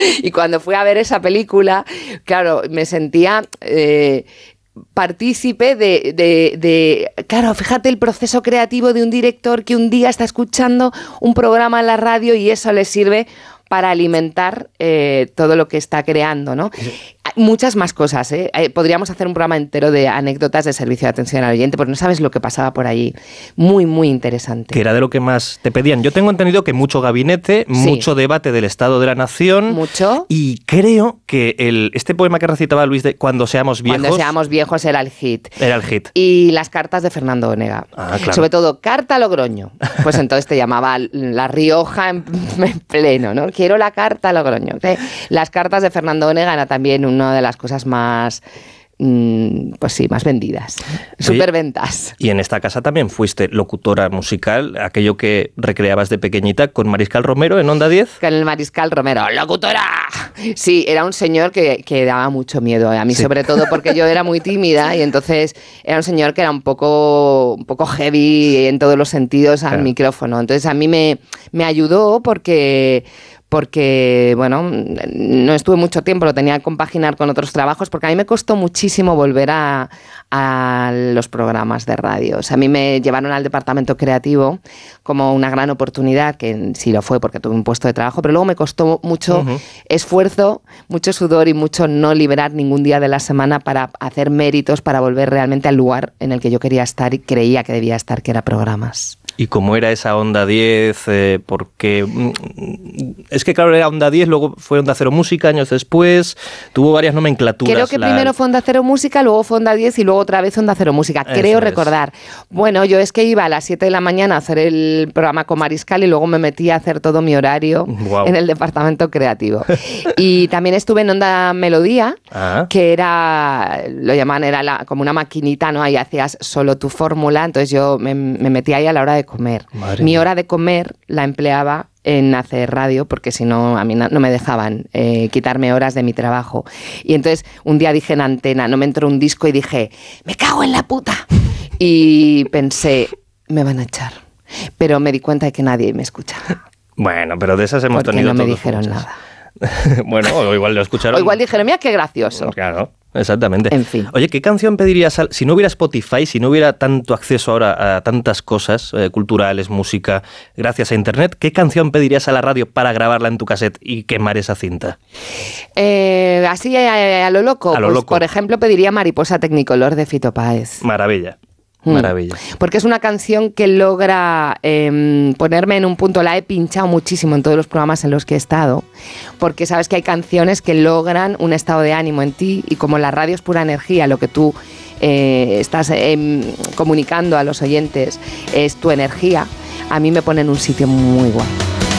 Y cuando fui a ver esa película, claro, me sentía partícipe claro, fíjate el proceso creativo de un director que un día está escuchando un programa en la radio y eso le sirve para alimentar todo lo que está creando, ¿no? Hay muchas más cosas, ¿eh? Podríamos hacer un programa entero de anécdotas de servicio de atención al oyente, porque no sabes lo que pasaba por allí. Muy, muy interesante. Que era de lo que más te pedían. Yo tengo entendido que mucho gabinete, sí, mucho debate del Estado de la Nación. Mucho. Y creo que este poema que recitaba Luis de Cuando seamos viejos... Cuando seamos viejos era el hit. Era el hit. Y las cartas de Fernando Onega. Ah, claro. Sobre todo, carta a Logroño. Pues entonces te llamaba La Rioja en pleno, ¿no? Quiero la carta a Logroño. Las cartas de Fernando Onega era también una de las cosas más... pues sí, más vendidas, superventas. Y en esta casa también fuiste locutora musical, aquello que recreabas de pequeñita con Mariscal Romero en Onda 10. Con el Mariscal Romero, ¡locutora! Sí, era un señor que daba mucho miedo, a mí sí, sobre todo porque yo era muy tímida y entonces era un señor que era un poco heavy en todos los sentidos al micrófono. Entonces a mí me ayudó porque, bueno, no estuve mucho tiempo, lo tenía que compaginar con otros trabajos, porque a mí me costó muchísimo volver a los programas de radio. O sea, a mí me llevaron al departamento creativo como una gran oportunidad, que sí lo fue porque tuve un puesto de trabajo, pero luego me costó mucho esfuerzo, mucho sudor y mucho no liberar ningún día de la semana para hacer méritos, para volver realmente al lugar en el que yo quería estar y creía que debía estar, que era programas. ¿Y cómo era esa Onda 10? Porque es que claro, era Onda 10, luego fue Onda Cero Música años después, tuvo varias nomenclaturas. Creo que primero fue Onda Cero Música, luego fue Onda 10 y luego otra vez Onda Cero Música, creo recordar. Bueno, yo es que iba a las 7 de la mañana a hacer el programa con Mariscal y luego me metí a hacer todo mi horario en el departamento creativo. Y también estuve en Onda Melodía, que era, lo llamaban, era como una maquinita, ¿no? Ahí hacías solo tu fórmula, entonces yo me metí ahí a la hora de comer. Mi hora de comer la empleaba en hacer radio, porque si no, a mí no me dejaban quitarme horas de mi trabajo. Y entonces un día dije en antena, no me entró un disco y dije, ¡me cago en la puta! Y pensé, me van a echar. Pero me di cuenta de que nadie me escuchaba. Bueno, pero de esas hemos tenido todos. No me dijeron nada. Bueno, o igual lo escucharon. O igual dijeron, mira qué gracioso. Claro, exactamente. En fin. Oye, ¿qué canción pedirías si no hubiera Spotify, si no hubiera tanto acceso ahora a tantas cosas culturales, música, gracias a Internet, qué canción pedirías a la radio para grabarla en tu cassette y quemar esa cinta? Así a lo loco. Por ejemplo, pediría Mariposa Tecnicolor de Fito Páez. Maravilla. Maravilla. Porque es una canción que logra ponerme en un punto, la he pinchado muchísimo en todos los programas en los que he estado, porque sabes que hay canciones que logran un estado de ánimo en ti y como la radio es pura energía, lo que tú estás comunicando a los oyentes es tu energía, a mí me pone en un sitio muy guapo.